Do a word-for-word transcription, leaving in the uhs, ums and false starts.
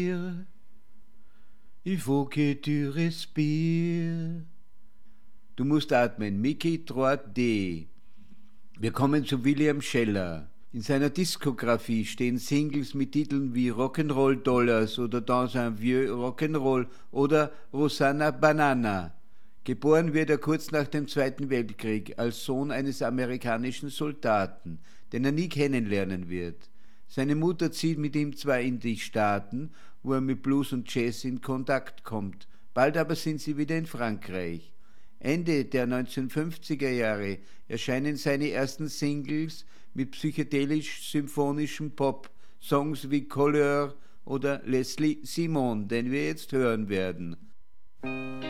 Il faut que tu respires. Du musst atmen. Mickey drei D. Wir kommen zu William Scheller. In seiner Diskografie stehen Singles mit Titeln wie Rock'n'Roll Dollars oder Dans un vieux Rock'n'Roll oder Rosanna Banana. Geboren wird er kurz nach dem Zweiten Weltkrieg als Sohn eines amerikanischen Soldaten, den er nie kennenlernen wird. Seine Mutter zieht mit ihm zwar in die Staaten, wo er mit Blues und Jazz in Kontakt kommt, bald aber sind sie wieder in Frankreich. Ende der neunzehnhundertfünfziger Jahre erscheinen seine ersten Singles mit psychedelisch-symphonischem Pop, Songs wie Couleur oder Leslie Simon, den wir jetzt hören werden.